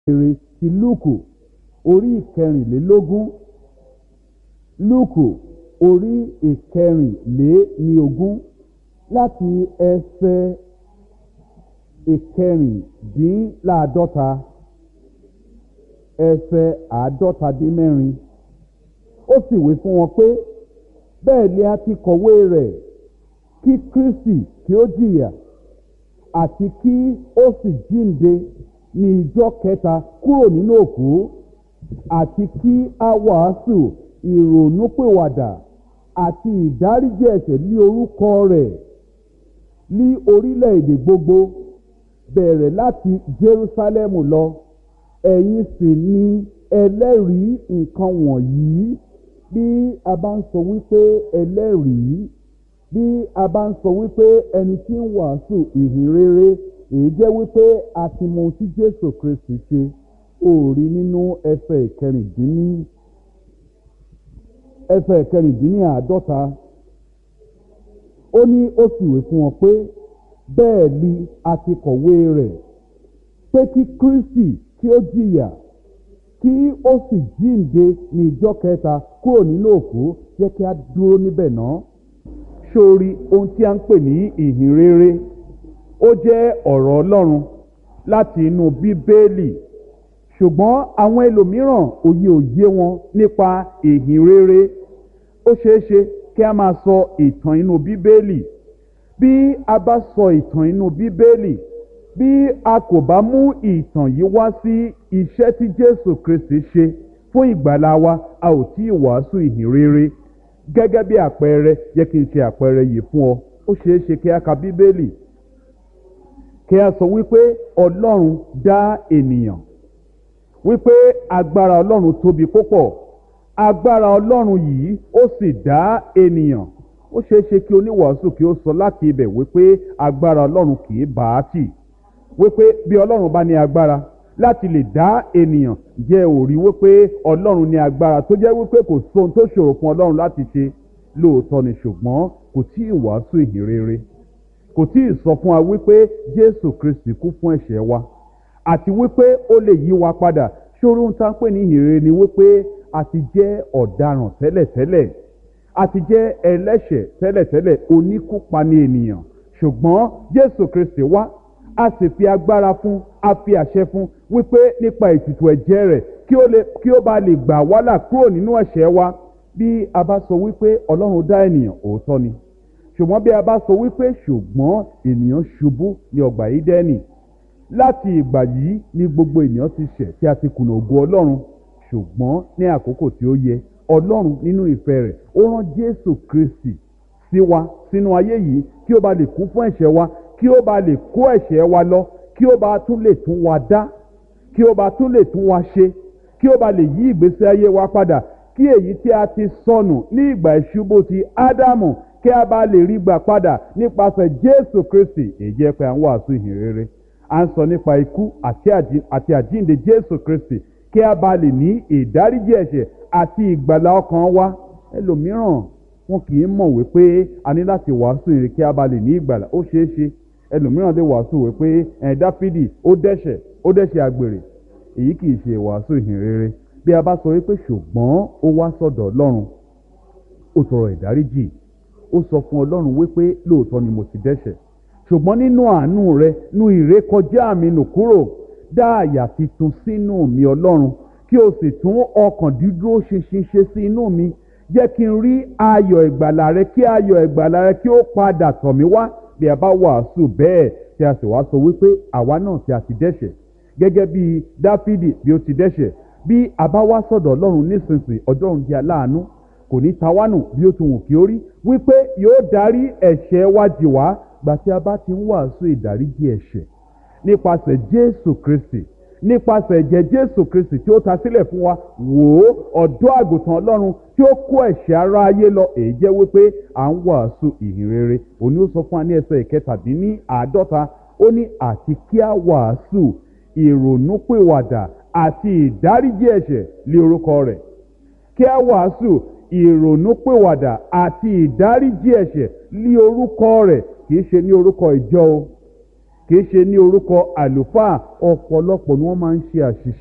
rere ti lúùkù orí ìkẹrìnlélógún, lúùkù orí ìkẹrìnléníogún láti ẹsẹ̀ ìkẹrìndínláàádọ́ta ẹsẹ̀ àádọ́tadínmẹ́rin. Ó sì wí fún wọn pé bẹ́ẹ̀ ni a ti kọ̀wé rẹ̀ kí Kristi kí ó jìyà àti kí ó sì jíǹde ní ijọ́ kẹta kúrò nínú òkú, àti kí a wàásù ìrònúpìwàdà àti ìdáríjì ẹ̀ṣẹ̀ ní orúkọ rẹ̀ ní orílẹ̀-èdè gbogbo, bẹ̀rẹ̀ láti Jerúsálẹ́mù lọ. Ẹ̀yin sì ni ẹlẹ́rìí nǹkan wọ̀nyí. Bí a bá ń sọ wípé ẹlẹ́rìí, bí a bá ń sọ wípé ẹni tí ń wàásù ìhìn rere, èyí jẹ́ wípé a ti mọ ohun tí Jésù Kristi ṣe. Ó rí nínú ẹsẹ̀ ìkẹrìndínláàádọ́ta. Ó ní ó sì wí fún wọn pé bẹ́ẹ̀ ni a ti kọ̀wé rẹ̀ pé kí Kristi kí ó jìyà kí ó sì jíǹde ní ijọ́ kẹta kúrò nínú òkú. Jẹ́ kí a dúró níbẹ̀ náà. Sórí ohun tí a ń pè ní ìhìn rere, ó jẹ́ ọ̀rọ̀ Ọlọ́run láti inú Bíbélì, ṣùgbọ́n àwọn ẹlòmíràn òye wọn nípa ìhìn rere. Ó ṣeéṣe kí a máa sọ ìtàn inú Bíbélì. Bí a bá sọ ìtàn inú Bíbélì, bí a kò bá mú ìtàn yìí wá sí iṣẹ́ tí Jésù Kristi ṣe fún ìgbàlà wa, a ò tí ì wàásù ìhìn rere. Gẹ́gẹ́ bí àpẹẹrẹ, jẹ́ kí n ṣe àpẹẹrẹ yìí fún ọ. Ó ṣeéṣe kí a ka Bíbélì, kí a sọ wípé Ọlọ́run dá ènìyàn, wípé agbára Ọlọ́run tóbi púpọ̀, agbára Ọlọ́run yìí ó sì dá ènìyàn. Ó ṣeéṣe kí oníwàásù kí ó sọ láti ibẹ̀ wípé agbára Ọlọ́run kì í bá a tì, wípé bí Ọlọ́run bá ní agbára láti lè dá ènìyàn, jẹ́ ò rí wípé Ọlọ́run ní agbára tó jẹ́ wípé kò sóhun tó ṣòro fún Ọlọ́run láti ṣe. Lóòótọ́ ni, ṣùgbọ́n kò tí ì wàásù ìhìn rere, kò tí ì sọ fún wa wípé Jésù Kristi kú fún ẹ̀ṣẹ̀ wa àti wípé ó lè yí wa padà. Ṣòro ń tán pè ní ìhìn rere ni wípé a ti jẹ́ ọ̀daràn tẹ́lẹ̀tẹ́lẹ̀, a ti jẹ́ ẹlẹ́ṣẹ̀ tẹ́lẹ̀tẹ́lẹ̀, oníkúpani ènìyàn, ṣùgbọ́n Jésù Kristi wá, a sì fi agbára fún, a fi àṣẹ fún wípé nípa ètùtù ẹ̀jẹ̀ rẹ̀ kí ó bá lè gbà wá là kúrò nínú ẹ̀ṣẹ̀ wa. Bí a bá sọ wípé Ọlọ́run dá ènìyàn, òótọ́ ni, ṣùgbọ́n bí a bá sọ wípé ṣùgbọ́n ènìyàn ṣubú ní ọgbà Édẹ́nì, láti ìgbà yìí ni gbogbo ènìyàn ti ṣẹ̀ tí a ti kùnà ògo Ọlọ́run. Ṣùgbọ́n ní àkókò tí ó yẹ, Ọlọ́run nínú ìfẹ́ rẹ̀ ó rán Jésù Kristi sí wa sínú ayé yìí kí ó bá lè kú fún ẹ̀ṣẹ̀ wa, kí ó bá lè kó ẹ̀ṣẹ̀ wa lọ, kí ó bá tún lè tún wa dá, kí ó bá tún lè tún wa ṣe, kí ó bá lè yí ìgbésí ayé wa padà, kí èyí tí a ti sọnù ní ìgbà ìṣubú ti Ádámù kí a bá lè rí gbà padà nípasẹ̀ Jésù Kristi. Èyí jẹ́ pé à ń wàásù ìhìn rere. À ń sọ nípa ikú àti àjíǹde Jésù Kristi kí a bá lè ní ìdáríjì ẹ̀ṣẹ̀ àti ìgbàlà ọkàn wa. Ẹlòmíràn wọn kì í mọ̀ wípé a ní láti wàásù ìhìn rere kí a bá lè ní ìgbàlà. Ó ṣeé ṣe ẹlòmíràn lè wàásù wípé Dáfídì ó dẹ́ṣẹ̀ àgbèrè. Èyí kì í ṣe ìwàásù ìhìn rere. Bí a bá sọ wípé ṣùgbọ́n ó wá sọ́dọ̀ Ọlọ́run, ó tọrọ ìdáríjì, ó sọ fún Ọlọ́run wípé lóòótọ́ ni mo ti dẹ́ṣẹ̀, ṣùgbọ́n nínú àánú rẹ nú ìrékọjá mi nù kúrò, dá àyà titun sínú mi Ọlọ́run, kí o sì tún ọkàn dídúró ṣinṣin ṣe sí inú mi. Jẹ́ kí n rí ayọ̀ ìgbàlà rẹ, kí ayọ̀ ìgbàlà rẹ kí ó padà tọ̀ mí wá. Bí a bá wàásù bẹ́ẹ̀ tí a sì wá sọ wípé àwa náà tí a ti dẹ́ṣẹ̀ gẹ́gẹ́ bí Dáfídì bí ó ti dẹ́ṣẹ̀, bí a bá wá sọ́dọ̀ Ọlọ́run nísinsìnyí, Ọlọ́run jẹ́ aláàánú, kò ní ta wá nù bí ó ti wù kí ó rí, wípé yóò dárí ẹ̀ṣẹ̀ wa jì wá. Gbà tí a bá ti ń wàásù ìdáríjì ẹ̀ṣẹ̀ nípasẹ̀ Jésù Kristi, nípasẹ̀ ẹ̀jẹ̀ Jésù Kristi tí ó ta sílẹ̀ fún wa, wò ó, ọ̀dọ́ àgùntàn Ọlọ́run tí ó kó ẹ̀ṣẹ̀ ara ayé lọ. Èyí jẹ́ wípé à ń wàásù ìhìn rere. Òní ó sọ fún wa ní ẹsẹ̀ ìkẹtàdínláàádọ́ta, ó ní àti kí a wàásù ìrònúpìwàdà àti ìdáríjì ẹ̀ṣẹ̀ lé orúkọ rẹ̀. Kí a wàásù ìrònúpìwàdà àti ìdáríjì ẹ̀ṣẹ̀ lé orúkọ rẹ̀. Kìí ṣe ní orúkọ ìjọ o, kìí ṣe ní orúkọ àlùfáà. Ọ̀pọ̀lọpọ̀ ni wọ́n máa ń ṣe àṣìṣe